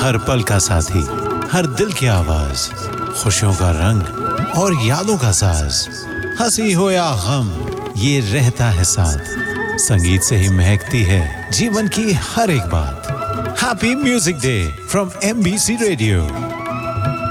हर पल का साथी, हर दिल की आवाज, खुशियों का रंग और यादों का साज। हंसी हो या गम, ये रहता है साथ। संगीत से ही महकती है जीवन की हर एक बात। Happy music day from MBC radio.